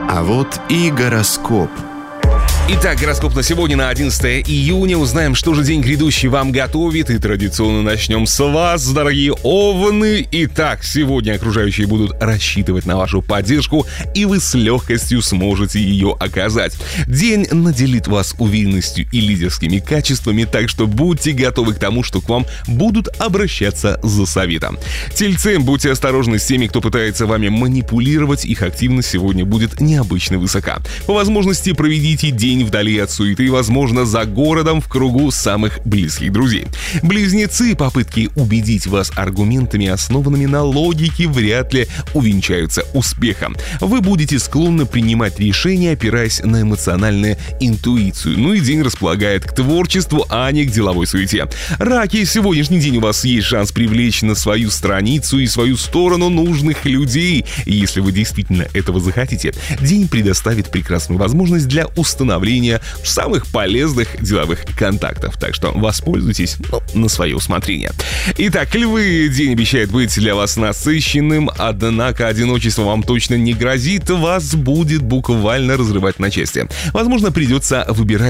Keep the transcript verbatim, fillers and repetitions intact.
А вот и гороскоп. Итак, гороскоп на сегодня, на одиннадцатое июня. Узнаем, что же день грядущий вам готовит. И традиционно начнем с вас, дорогие овны. Итак, сегодня окружающие будут рассчитывать на вашу поддержку, и вы с легкостью сможете ее оказать. День наделит вас уверенностью и лидерскими качествами, так что будьте готовы к тому, что к вам будут обращаться за советом. Тельцы, будьте осторожны с теми, кто пытается вами манипулировать. Их активность сегодня будет необычно высока. По возможности проведите день вдали от суеты, возможно, за городом в кругу самых близких друзей. Близнецы, попытки убедить вас аргументами, основанными на логике, вряд ли увенчаются успехом. Вы будете склонны принимать решения, опираясь на эмоциональную интуицию. Ну и день располагает к творчеству, а не к деловой суете. Раки, сегодняшний день у вас есть шанс привлечь на свою страницу и свою сторону нужных людей. И если вы действительно этого захотите, день предоставит прекрасную возможность для установления самых полезных деловых контактов. Так что воспользуйтесь, ну, на свое усмотрение. Итак, львы, день обещает быть для вас насыщенным, однако одиночество вам точно не грозит, вас будет буквально разрывать на части. Возможно, придется выбирать